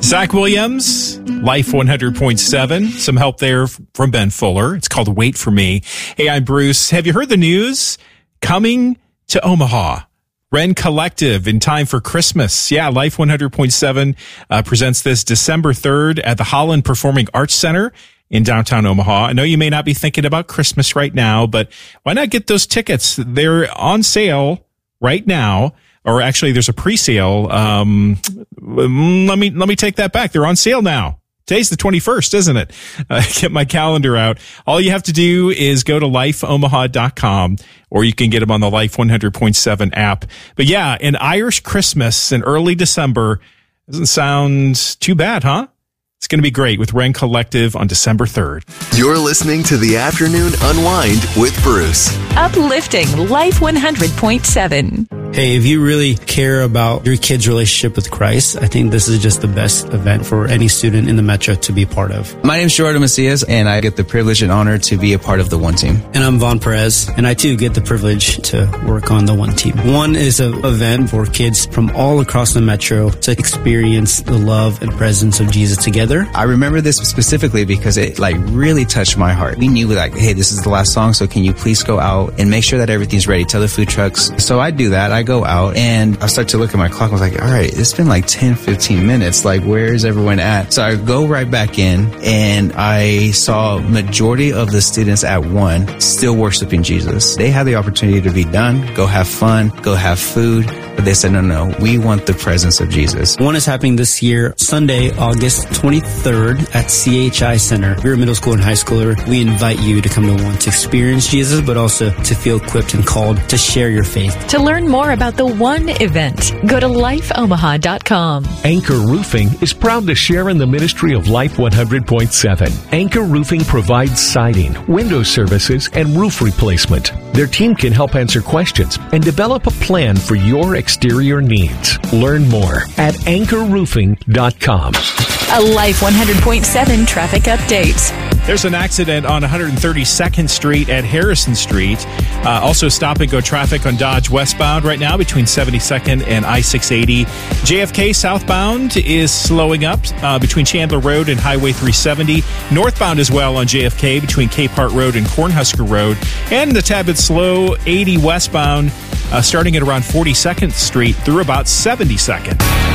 Zach Williams, Life 100.7. Some help there from Ben Fuller. It's called Wait For Me. Hey, I'm Bruce. Have you heard the news? Coming to Omaha. Ren Collective in time for Christmas. Yeah, Life 100.7 presents this December 3rd at the Holland Performing Arts Center in downtown Omaha. I know you may not be thinking about Christmas right now, but why not get those tickets? They're on sale right now. Or actually, there's a pre-sale. Let me take that back. They're on sale now. Today's the 21st, isn't it? Get my calendar out. All you have to do is go to lifeomaha.com, or you can get them on the Life 100.7 app. But yeah, an Irish Christmas in early December doesn't sound too bad, huh? It's going to be great with Ren Collective on December 3rd. You're listening to The Afternoon Unwind with Bruce. Uplifting Life 100.7. Hey, if you really care about your kid's relationship with Christ, I think this is just the best event for any student in the Metro to be a part of. My name is Gerardo Macias, and I get the privilege and honor to be a part of the One Team. And I'm Vaughn Perez, and I too get the privilege to work on the One Team. One is an event for kids from all across the Metro to experience the love and presence of Jesus together. I remember this specifically because it really touched my heart. We knew hey, this is the last song, so can you please go out and make sure that everything's ready? Tell the food trucks. So I do that. I go out and I start to look at my clock. I was like, all right, it's been 10, 15 minutes. Where is everyone at? So I go right back in and I saw majority of the students at one still worshiping Jesus. They had the opportunity to be done, go have fun, go have food. But they said, no, we want the presence of Jesus. One is happening this year, Sunday, August 23rd at CHI Center. If you're a middle school and high schooler, we invite you to come to one to experience Jesus, but also to feel equipped and called to share your faith. To learn more about the One event, go to lifeomaha.com. Anchor Roofing is proud to share in the ministry of Life 100.7. Anchor Roofing provides siding, window services, and roof replacement. Their team can help answer questions and develop a plan for your exterior needs. Learn more at anchorroofing.com. A Life 100.7 traffic update. There's an accident on 132nd Street at Harrison Street. Also stop and go traffic on Dodge westbound right now between 72nd and I-680. JFK southbound is slowing up between Chandler Road and Highway 370. Northbound as well on JFK between Capehart Road and Cornhusker Road. And the tad bit slow 80 westbound starting at around 42nd Street through about 72nd.